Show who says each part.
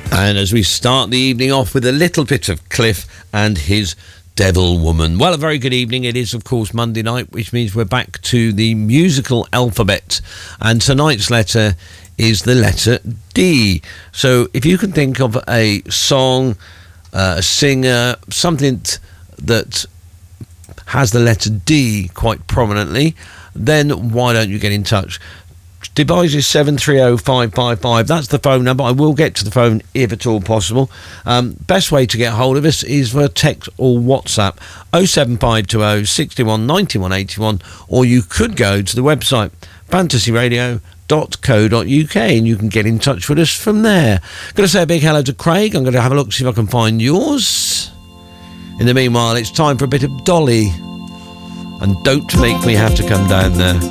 Speaker 1: And as we start the evening off with a little bit of Cliff and his Devil Woman. Well, a very good evening. It is, of course, Monday night, which means we're back to the musical alphabet. And tonight's letter is the letter D. So if you can think of a song, a singer, something that has the letter D quite prominently, then why don't you get in touch? Device is 730-555. That's the phone number. I will get to the phone if at all possible. Best way to get hold of us is via text or WhatsApp 07520 61 91 81, or you could go to the website fantasyradio.co.uk and you can get in touch with us from there. Going to say a big hello to Craig. I'm going to have a look, see if I can find yours. In the meanwhile, it's time for a bit of Dolly and Don't Make Me Have to Come Down There.